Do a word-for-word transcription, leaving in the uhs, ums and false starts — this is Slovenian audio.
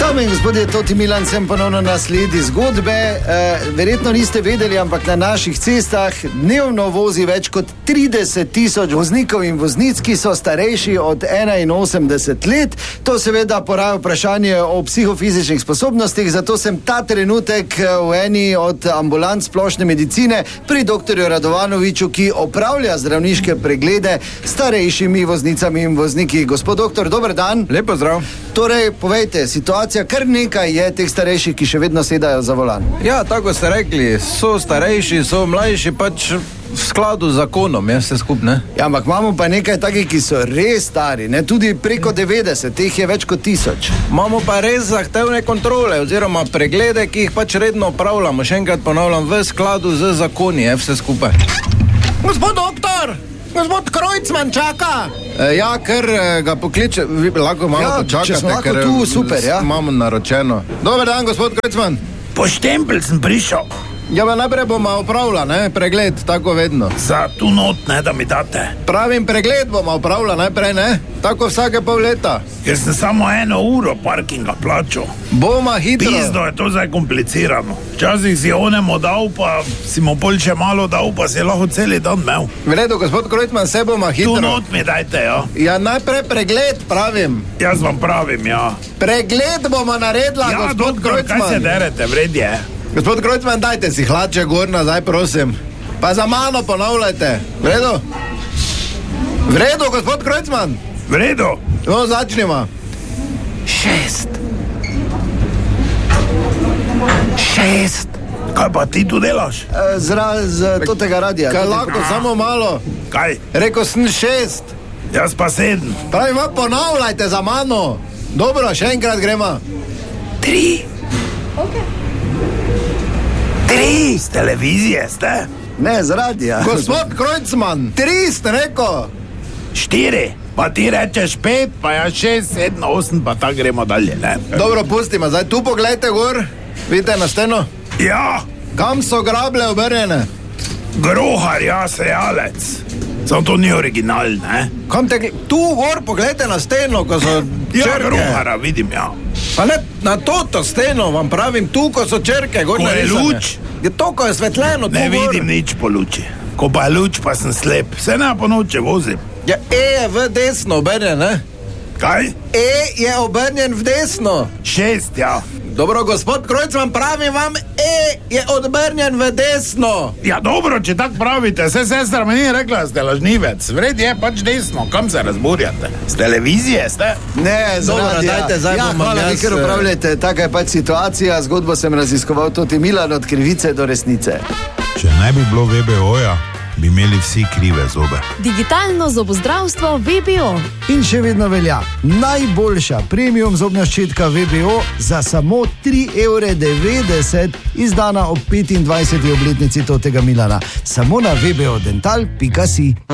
Dame in gospodje, Toti Milan, sem ponovno na sledi zgodbe. E, verjetno niste vedeli, ampak na naših cestah dnevno vozi več kot trideset tisoč voznikov in voznic, ki so starejši od enainosemdeset let. To seveda poraja vprašanje o psihofizičnih sposobnostih, zato sem ta trenutek v eni od ambulant splošne medicine pri doktorju Radovanoviču, ki opravlja zdravniške preglede starejšimi voznicami in vozniki. Gospod doktor, dober dan. Lepo zdrav. Torej, povejte, situacija, kar nekaj je teh starejših, ki še vedno sedajo za volan. Ja, tako ste rekli, so starejši, so mlajši, pač v skladu z zakonom, je vse skupne. Ja, ampak imamo pa nekaj takih, ki so res stari, ne, tudi preko devetdeset, teh je več kot tisoč. Imamo pa res zahtevne kontrole, oziroma preglede, ki jih pač redno opravljamo, še enkrat ponavljam, v skladu z zakoni, je vse skupaj. Gospod doktor! Gospod Krojcman čaka! E, ja, ker ga pokliče, vi lahko malo ja, počakate, če smo lahko ker tu, super, ja. Imamo naročeno. Dober dan, gospod Krojcman. Po štempelj sem prišel. Ja, pa najprej bomo opravila, ne, pregled, tako vedno. Za tu not, ne, da mi date. Pravim, pregled bomo opravila najprej, ne, tako vsake pol leta. Ker sem samo eno uro parkinga plačal. Boma hitro. Pizdo je to zdaj komplicirano. Včasih si onemu dal, pa si mu pol še malo dal, pa si lahko celi dan imel. V redu, gospod Krojcman, se boma hitro. Tu not mi dajte, ja. Ja, najprej pregled, pravim. Jaz vam pravim, ja. Pregled bomo naredila, ja, gospod doktor, Krojcman. kaj se derete, vred je. Gospod Krojcman, dajte si hlače gor nazaj, prosim. Pa za mano ponavljajte. V redu? V redu, gospod Krojcman? V redu. No, začnimo. Šest. Šest. Kaj pa ti tu delaš? E, zra, z totega radija. Kaj Toti- lahko, samo malo. Kaj? Rekl sem šest. Jaz pa sedem. Pravim, vam ponavljajte za mano. Dobro, še enkrat gremo. Tri. Tri. Z televizije ste? Ne, z radija. Gospod Krojcman, tri ste rekel. Štiri. Pa ti rečeš pet, pa ja šest, sedem, osem, pa tako gremo dalje, ne? Dobro, pustimo, zdaj tu pogledajte gor. Vidite na steno? Ja. Kam so grable obrnjene? Grohar, ja, sejalec. Samo to ni original, ne? Kam te, tu gor pogledajte na steno, ko so Ja, črke. grohara, vidim, ja. Pa ne, na toto steno vam pravim, tu, ko so črke, gor Ko je narisane. luč. Je to, ko je svetleno, tu Ne gor. vidim nič po luči. Ko pa je luč, pa sem slep. Se ne po noče vozim. Ja, E je v desno obrnjen, ne? Kaj? E je obrnjen v desno. Šest, ja. Dobro, gospod Krojcman, pravim vam, E je obrnjen v desno. Ja, dobro, če tako pravite. Se sestra mi ni rekla, da ste lažnivec. Vred je pač desno. Kam se razburjate? Z televizije ste? Ne, z Dobro, radija. dajte, zdaj ja, bom hvala, jaz, vi ker eh, upravljate, taka je pač situacija. Zgodbo sem raziskoval Toti Milan od krivice do resnice. Če ne bi bilo V B O-ja, bi imeli vsi krive zobe. Digitalno zobozdravstvo V B O. In še vedno velja najboljša premium zobna ščetka V B O za samo tri evre devetdeset, izdana ob petindvajseti obletnici Totega Milana. Samo na v b o dental pika si.